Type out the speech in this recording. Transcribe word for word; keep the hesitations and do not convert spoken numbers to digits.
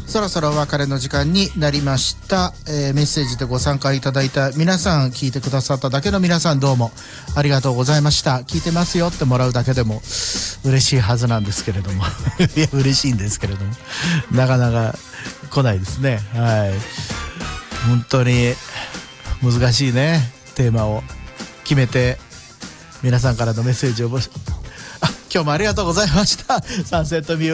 そろそろお別れの時間になりました、えー、メッセージでご参加いただいた皆さん、聞いてくださっただけの皆さん、どうもありがとうございました。聞いてますよってもらうだけでも嬉しいはずなんですけれどもいや嬉しいんですけれどもなかなか来ないですね。はい、本当に難しいね、テーマを決めて皆さんからのメッセージを募集、あ、今日もありがとうございました。サンセットビュー